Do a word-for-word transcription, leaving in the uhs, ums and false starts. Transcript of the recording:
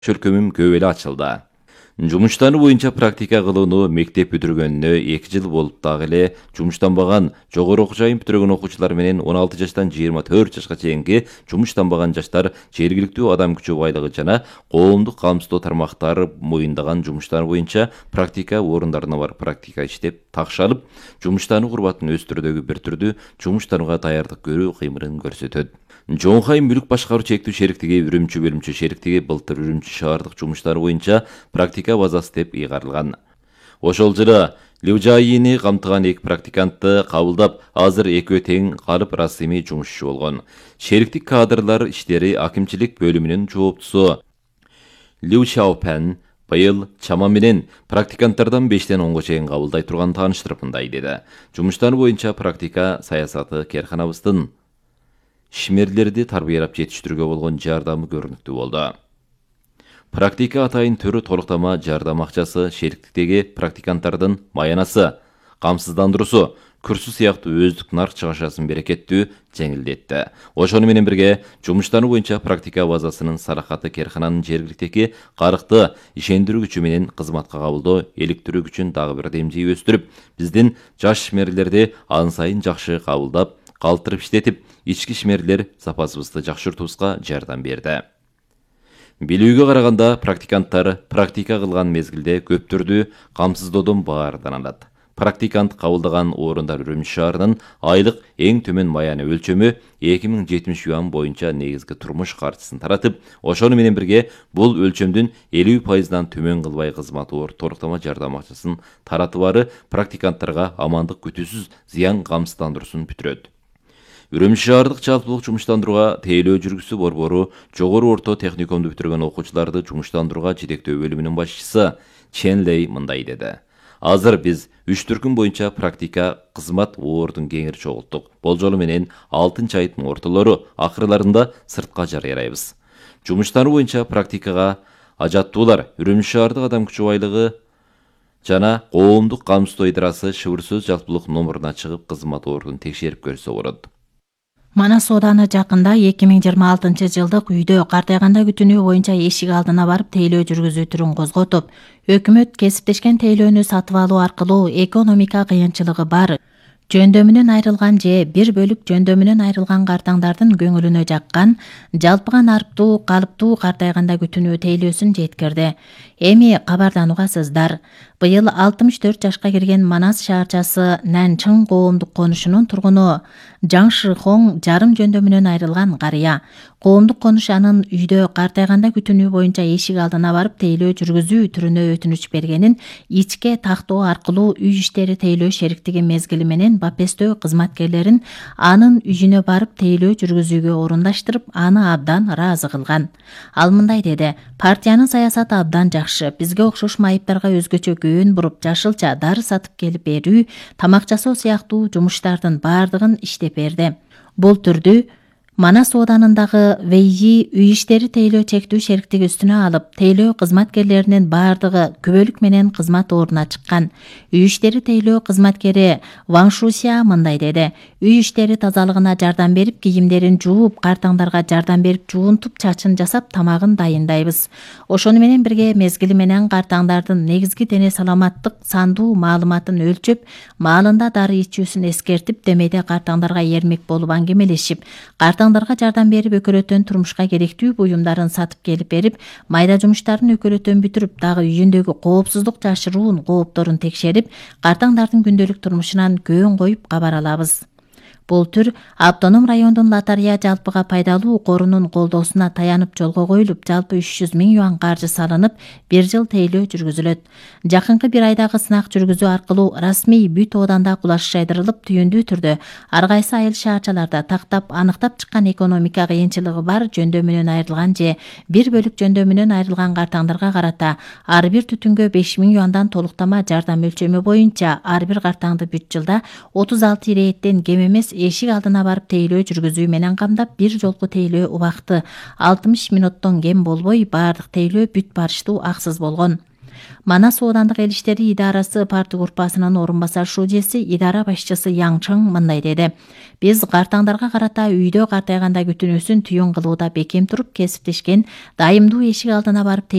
чөлкөмүм көп эле ачылды. Жумуштары боюнча практика кылууну мектеп бүтүргөнүнө эки жыл болуп дагы эле жумуштанбаган жогору окуу жайын бүтүргөн окуучулар менен он алты жаштан жыйырма төрт жашка чейинки жумуштанбаган жаштар жергиликтүү адам күчү байлыгы жана коомдук камсыздоо тармактары моюндаган жумуштар боюнча практика орундарына барып практика иштеп такш алып, жумуштануу курбатын өз түрдөгү бир түрдүү жумуштанууга даярдык көрүү кыймылын көрсөтөт. Жоңхай мүлүк башкаруу чектүү шериктиги Үрүмчү бөлүмчө шериктиги былтыр Үрүмчү шаардык жумуштары боюнча практика базасы деп ыйгарылган. Ошол жылы Ливжайыны камтыган эки практикантты кабылдап, азыр экөө тең калып расмий жумушчу болгон. Шериктик кадрлар иштери акимчилик бөлүмүнүн жооптусу Лю Шаопен быйыл чама менен практиканттардан бештен онго чейин кабылдай турган тааныштырып мындай деди. Жумуштар боюнча практика саясаты керканабыздын ишмерлерди тарбиялап жетиштирүүгө болгон жардамы көрүнүктүү болду. Практика атайын түрү толуктама жардам акчасы, шериктиктеги практиканттардын маянасы, камсыздандыруусу, курсу сыяктуу өздүк нарк чыгышасын берекеттүү жеңилдетти. Ошону менен бирге жумуштануу боюнча практика базасынын саракаты керкананын жергиликтеги карыкты ишендирүү күчү менен кызматка кабылдоо иликтирүү күчүн дагы бир демжей өстүрүп, биздин жаш ишмерлерди ан сайын жакшы кабылдап, калтырып иштетип, ички ишмерлер запасыбызды жакшыртуубузга жардам берди. Билүүгө караганда, практиканттар практика кылган мезгилде көп түрдүү камсыздоодон баардан алат. Практикант кабылдаган орундар Үрүмчү шаарынын айлык эң төмөн маяны өлчөмү эки миң жетимиш юан боюнча негизги турмуш каржысын таратып, ошону менен бирге бул өлчөмдүн элүү пайызынан төмөн кылбай кызмат оор толуктама жардам акчасын таратыбары практиканттарга амандык күтүүсүз зыян камсыздандыруусун бүтүрөт. Үрүмчү шаардык жалпылык жумуштандырууга тейлөө жүргүзүү борбору жогору орто техникумду бүтүргөн окуучуларды жумуштандырууга жетектөө бөлүмүнүн башчысы Чен Лей мындай деди. Азыр биз үч түркүм боюнча практика кызмат оордун кеңири чогулттук. Болжолу менен алтынчы айдын ортолору акырларында сыртка жарыялайбыз. Жумуштануу боюнча практикага ажаттуулар Үрүмчү шаардык адам күчү байлыгы жана коомдук камсыздоо ыйдарасы шыбыр сөз жалпылык номуруна чыгып кызмат оордун текшерип көрсө болот. Манас ооданы жакында эки миң жыйырма алтынчы жылдык үйдө картайганда күтүнүү боюнча эшик алдына барып тейлөө жүргүзүү түрүн козготуп, өкмөт кесиптешкен тейлөөнү сатып алуу аркылуу экономика кыйынчылыгы бар, жөндөмүнөн айрылган же бир бөлүк жөндөмүнөн айрылган картаңдардын көңүлүнө жаккан жалпыган арптуу калыптуу картайганда күтүнүү тейлөөсүн жеткирди. Эми кабардан угасыздар. Быйыл алтымыш төрт жашка кирген Манас шаарчасы Нанчың коомдук конушунун тургуну Жаң Шихоң жарым жөндөмүнөн айрылган карыя. Коомдук конуш анын үйдө картайганда күтүнүү боюнча эшик алдына барып тейлөө жүргүзүү түрүнө өтүнүч бергенин ичке тактоо аркылуу үй иштери тейлөө шериктиги мезгили менен бапестөө кызматкерлерин анын үйүнө барып тейлөө жүргүзүүгө орундаштырып, аны абдан ыраазы кылган. Ал мындай деди: партиянын саясаты абдан жакшы. Бизге окшош майыптарга өзгөчө көөн буруп, жашылча дары сатып келип берүү, тамак жасоо сыяктуу жумуштардын баардыгын иштеп берди. Бул түрдүү Манас ооданындагы Вейи үй иштери тейлөө чектүү шериктиги үстүнө алып, тейлөө кызматкерлеринин баардыгы күбөлүк менен кызмат ордуна чыккан. Үй иштери тейлөө кызматкери Ван Шусия мындай деди: үй иштери тазалыгына жардам берип, кийимдерин жууп, картаңдарга жардам берип, жуунтуп, чачын жасап, тамагын дайындайбыз. Ошону менен бирге мезгили менен картаңдардын негизги дене саламаттык сандуу маалыматын өлчөп, маалында дары ичүүсүн эскертип, демейде картаңдарга эрмек болуп аңгемелешип, картаңдарга жардам берип, өкөлөтөн турмушка керектүү буюмдарын сатып келип берип, майда жумуштарын өкөлөтөн бүтүрүп, дагы үйүндөгү коопсуздук жашыруун коопторун текшерип, картаңдардын күндөлүк турмушунан көөн коюп кабар алабыз. Бул түр автоном райондун лотария жалпыга пайдалуу корунун колдоосуна таянып жолго коюлуп, жалпы үч жүз миң юан каржы салынып, бир жыл тейлөө жүргүзүлөт. Жакынкы бир айдагы сынак жүргүзүү аркылуу расмий бүт ооданда кулаш жайдырылып, түйүндүү түрдө ар кайсы айыл шаарчаларда тактап, аныктап чыккан экономика кыйынчылыгы бар жөндөмүнөн айрылган же бир бөлүк жөндөмүнөн айрылган картаңдарга карата ар бир түтүнгө беш миң юандан толуктама жардам өлчөмү боюнча ар бир картаңды бүт жылда отуз алты ирээттен кем эмес эшик алдына барып тейлөө жүргүзүү менен камдап, бир жолку тейлөө убакты алтымыш мүнөттөн кем болбой, баардык тейлөө бүт барыштуу аксыз болгон. Манас оодандык эл иштери идарасы парты группасынын орун басар шужеси идара башчысы Яң Чың мындай деди. Биз картаңдарга карата үйдө картайганда күтүнүүсүн түйүн кылууда бекем туруп, кесиптешкен дайымдуу эшик алдына барып